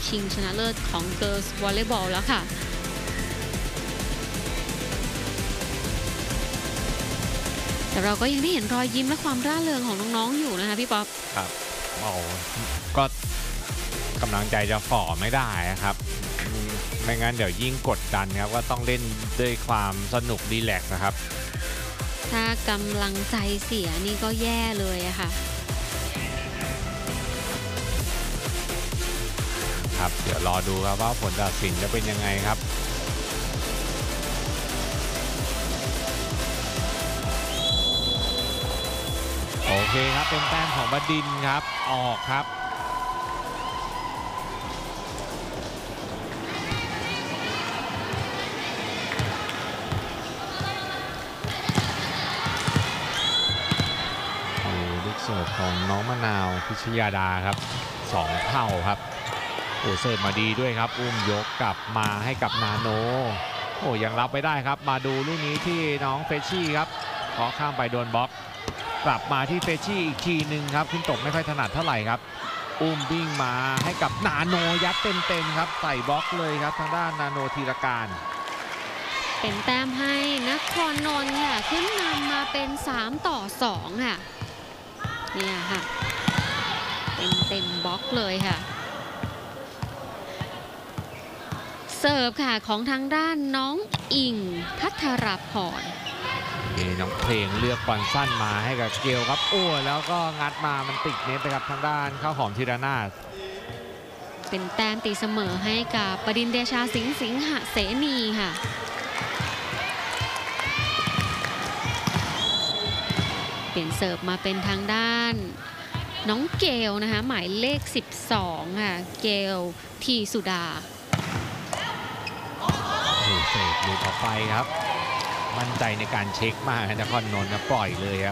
ชิงชนะเลิศของ Girls Volleyball แล้วค่ะแต่เราก็ยังได้เห็นรอยยิ้มและความร่าเริงของน้องๆอยู่นะคะพี่ป๊อปครับโอ้ก็กำลังใจจะฝ่อไม่ได้ครับไม่งั้นเดี๋ยวยิ่งกดดันครับก็ต้องเล่นด้วยความสนุกรีแลกซ์นะครับถ้ากำลังใจเสียนี่ก็แย่เลยอะค่ะครับเดี๋ยวรอดูครับว่าผลตัดสินจะเป็นยังไงครับโอเคครับเป็นแต้มของบดินทร์ครับออกครับลูกเสิร์ฟของน้องมะนาวพิชยาดาครับ2เท่าครับโอ้เสิร์ฟมาดีด้วยครับอุ้มยกกลับมาให้กับนาโนโอ้ยังรับไปได้ครับมาดูลูกนี้ที่น้องเฟชชี่ครับขอข้ามไปโดนบล็อกกลับมาที่เฟชชี่อีกทีหนึ่งครับคุณตบไม่ค่อยถนัดเท่าไหร่ครับอุ้มวิ่งมาให้กับนาโนยัดเต็มๆครับใส่บล็อกเลยครับทางด้านนาโนธีรการเป็นแต้มให้นครนนท์ค่ะขึ้นนำมาเป็น3-2ค่ะเนี่ยค่ะเต็มบล็อกเลยค่ะเสิร์ฟค่ะของทางด้านน้องอิงพัทรพรนี่น้องเพลงเลือกบอลสั้นมาให้กับเกลครับอ้วแล้วก็งัดมามันติดเน็ตไปกับทางด้านข้าวหอมธีรนาถเป็นแต้มตีเสมอให้กับปดินเดชาสิงหเสนีค่ะเปลี่ยนเสิร์ฟมาเป็นทางด้านน้องเกลนะคะหมายเลข12ค่ะเกลทีสุดาเสิร์ฟหลุดออกไปครับมั่นใจในการเช็คมากนครนนท์ปล่อยเลยครับ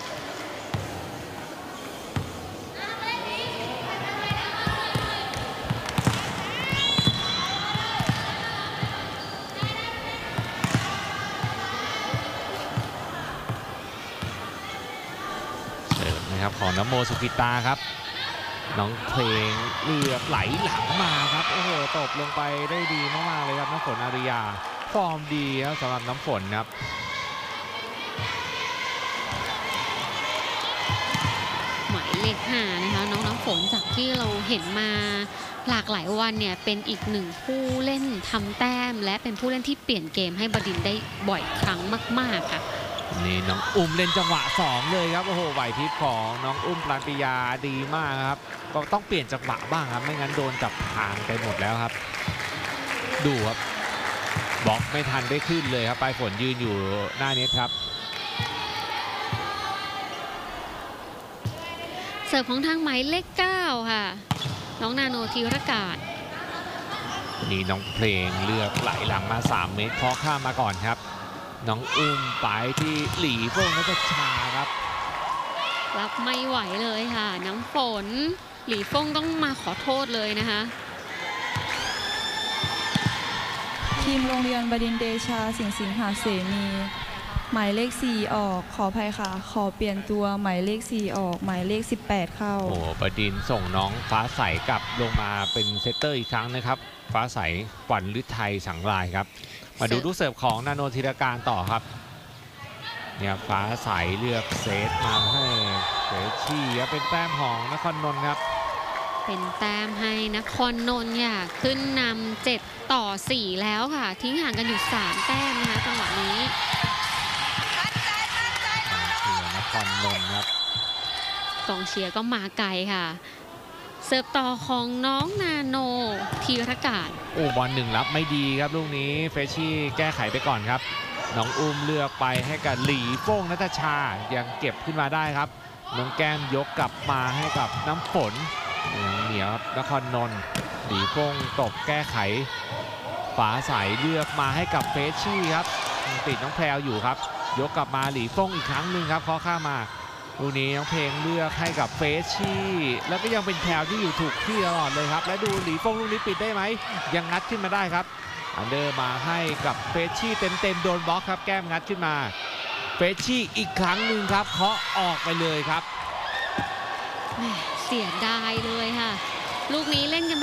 เสิร์ฟนะครับของน้ำโมสุกิตาครับน้องเพลงเลือกไหลหลังมาครับโอ้โหตบลงไปได้ดีมากๆเลยครับน้ำฝนอาริยาฟอร์มดีครับสำหรับน้ำฝนครับหมายเลข5นะคะน้องน้ำฝนจากที่เราเห็นมาหลากหลายวันเนี่ยเป็นอีกหนึ่งผู้เล่นทำแต้มและเป็นผู้เล่นที่เปลี่ยนเกมให้บดินทร์ได้บ่อยครั้งมากๆค่ะนี่น้องอุ้มเล่นจังหวะ2เลยครับโอ้โหไหวพริบของน้องอุ้มปราณปิยาดีมากครับก็ต้องเปลี่ยนจังหวะบ้างครับไม่งั้นโดนจับทางไปหมดแล้วครับดูครับบล็อกไม่ทันได้ขึ้นเลยครับปลายฝนยืนอยู่หน้าเน็ตครับเสิร์ฟของทางหมายเลข9ค่ะน้องนาโนธีรการนี่น้องเพลงเลือกไหลหลังมา3เมตรเคาะข้ามมาก่อนครับน้องอุ้มไปที่หลีฟงนัทชาครับรับไม่ไหวเลยค่ะน้ำฝนหลีฟงต้องมาขอโทษเลยนะคะทีมโรงเรียนบดินทร์เดชาสิงหเสนีหมายเลข4ออกขออภัยค่ะขอเปลี่ยนตัวหมายเลข4ออกหมายเลข18เข้าโอ้บดินทร์ส่งน้องฟ้าใสกลับลงมาเป็นเซตเตอร์อีกครั้งนะครับฟ้าใสขวัญฤทัยสังรายครับมาดูลูกเสิร์ฟของนาโนธีรการต่อครับเนี่ยฟ้าใสเลือกเซตมาให้เฟชชี่เป็นแต้มของนครนนท์ครับเป็นแต้มให้นครนนท์ค่ะขึ้นนำ7-4แล้วค่ะทิ้งห่างกันอยู่3แต้มนะคะจังหวะนี้นครนนท์ครับกองเชียร์ก็มาไกลค่ะเสิร์ฟต่อของน้องนาโนธีรการโอ้บอล1รับไม่ดีครับลูกนี้เฟชชี่แก้ไขไปก่อนครับน้องอุ้มเลือกไปให้กับหลีฟงนัทชายังเก็บขึ้นมาได้ครับน้องแก้มยกกลับมาให้กับน้ำฝนยังเหนียวครับนครนนท์หลีฟงตบแก้ไขฝาใสเลือกมาให้กับเฟชชี่ครับติดน้องแพรวอยู่ครับยกกลับมาหลีฟงอีกครั้งหนึ่งครับเคาะข้ามาลูกนี้น้องเพลงเลือกให้กับเฟชชี่แล้วก็ยังเป็นแพรวที่อยู่ถูกที่ตลอดเลยครับและดูหลีฟงลูกนี้ปิดได้ไหมยังงัดขึ้นมาได้ครับอันเดอร์มาให้กับเฟชชี่เต็มโดนบล็อกครับแก้มงัดขึ้นมาเฟชชี่อีกครั้งหนึ่งครับเคาะออกไปเลยครับเสียดายเลยค่ะลูกนี้เล่นกัน